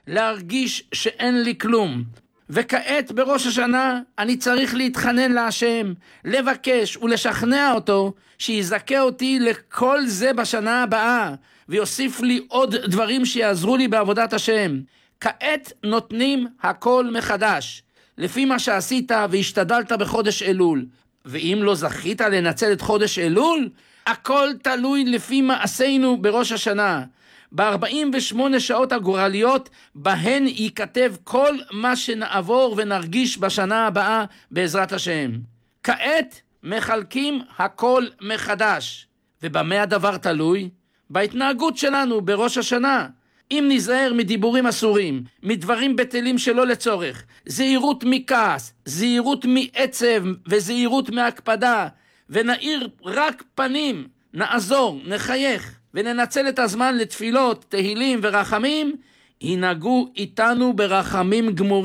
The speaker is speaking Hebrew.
להרגיש שאין לי כלום. וכעת בראש השנה אני צריך להתחנן להשם, לבקש ולשכנע אותו שיזכה אותי לכל זה בשנה הבאה, ויוסיף לי עוד דברים שיעזרו לי בעבודת השם. כעת נותנים הכל מחדש, לפי מה שעשית והשתדלת בחודש אלול. ואם לא זכית לנצל את חודש אלול, הכל תלוי לפי מעשינו בראש השנה. ב-48 שעות הגורליות בהן ייכתב כל מה שנעבור ונרגיש בשנה הבאה בעזרת השם. כעת מחלקים הכל מחדש. ובמה הדבר תלוי? בהתנהגות שלנו בראש השנה. אם נזהר מדיבורים אסורים, מדברים בטלים שלא לצורך, זהירות מכעס, זהירות מעצב וזהירות מהקפדה, ונאיר רק פנים, נעזור, נחייך, וננצל את הזמן לתפילות, תהילים ורחמים, ינהגו איתנו ברחמים גמורים.